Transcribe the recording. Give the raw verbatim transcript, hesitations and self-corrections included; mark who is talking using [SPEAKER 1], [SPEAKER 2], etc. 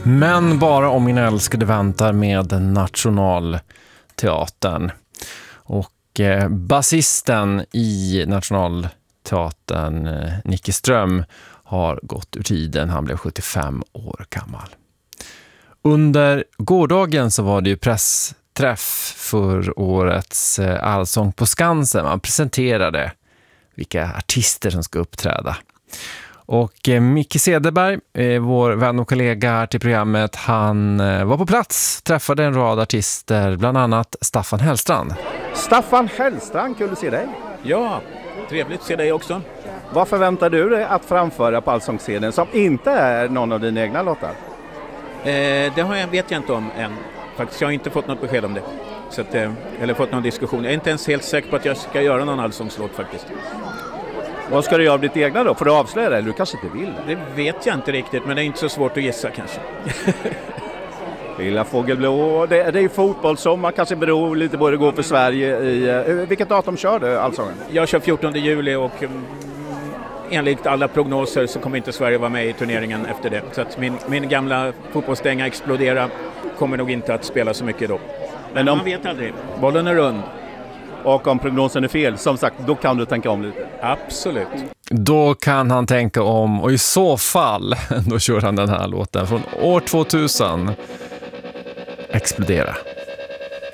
[SPEAKER 1] Men bara om min älskade väntar med Nationalteatern. Och eh, basisten i Nationalteatern, eh, Nicke Ström, har gått ur tiden. Han blev sjuttiofem år gammal. Under gårdagen så var det ju pressträff för årets eh, Allsång på Skansen. Man presenterade vilka artister som ska uppträda. Och eh, Micke Cederberg, eh, vår vän och kollega här till programmet, han eh, var på plats, träffade en rad artister, bland annat Staffan Hellstrand.
[SPEAKER 2] Staffan Hellstrand, kul att se dig.
[SPEAKER 3] Ja, trevligt att se dig också.
[SPEAKER 2] Vad förväntar du dig att framföra på Allsångsscenen som inte är någon av dina egna låtar?
[SPEAKER 3] Eh, det har jag, vet jag inte om än. Faktiskt, jag har inte fått något besked om det. Så att, eh, eller fått någon diskussion. Jag är inte ens helt säker på att jag ska göra någon allsångslåt faktiskt.
[SPEAKER 2] Vad ska du göra av ditt egna då? Får du avslöja det eller du kanske inte vill?
[SPEAKER 3] Det vet jag inte riktigt, men det är inte så svårt att gissa kanske.
[SPEAKER 2] Lilla Fågelblå, det, det är fotboll som man kanske beror lite på hur det går för Sverige. I, uh, vilket datum kör du Allsången?
[SPEAKER 3] Jag kör fjortonde juli och um, enligt alla prognoser så kommer inte Sverige vara med i turneringen efter det. Så att min, min gamla fotbollsstänga Explodera kommer nog inte att spela så mycket då. Men, men om... man vet aldrig, bollen är rund.
[SPEAKER 2] Och om prognosen är fel, som sagt, då kan du tänka om lite.
[SPEAKER 3] Absolut.
[SPEAKER 1] Då kan han tänka om, och i så fall, då kör han den här låten från år tvåtusen. Explodera.